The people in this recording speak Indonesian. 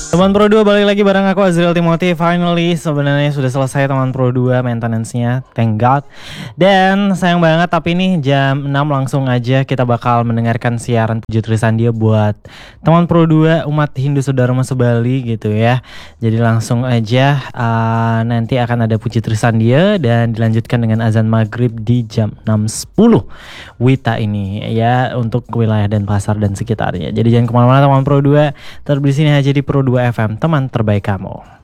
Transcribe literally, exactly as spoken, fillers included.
Teman Pro dua balik lagi bareng aku Azriel Timothy. Finally sebenarnya sudah selesai teman Pro dua maintenance-nya, thank God. Dan sayang banget tapi ini jam enam langsung aja kita bakal mendengarkan siaran Puji Trisandia buat teman Pro dua umat Hindu Saudara Sebali gitu ya. Jadi langsung aja uh, nanti akan ada Puji Trisandia dan dilanjutkan dengan azan maghrib di jam enam sepuluh Wita ini ya, untuk wilayah Denpasar dan sekitarnya. Jadi jangan kemana-mana teman Pro dua, tetap di sini aja di Pro dua F M, teman terbaik kamu.